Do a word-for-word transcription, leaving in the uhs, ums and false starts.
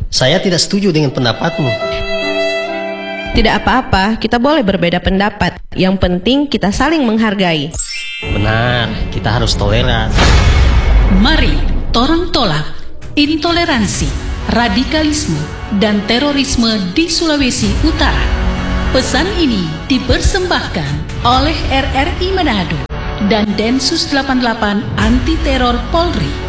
Saya tidak setuju dengan pendapatmu. Tidak apa-apa, kita boleh berbeda pendapat. Yang penting kita saling menghargai. Benar, kita harus toleran. Mari torang tolak intoleransi, radikalisme, dan terorisme di Sulawesi Utara. Pesan ini dipersembahkan oleh R R I Manado dan Densus delapan puluh delapan Anti Teror Polri.